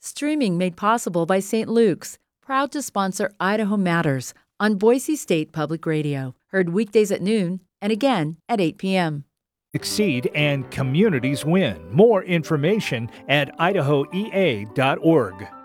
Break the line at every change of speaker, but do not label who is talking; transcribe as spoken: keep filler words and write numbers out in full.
Streaming made possible by Saint Luke's, proud to sponsor Idaho Matters on Boise State Public Radio. Heard weekdays at noon and again at eight p.m.
Succeed and communities win. More information at idaho e a dot org.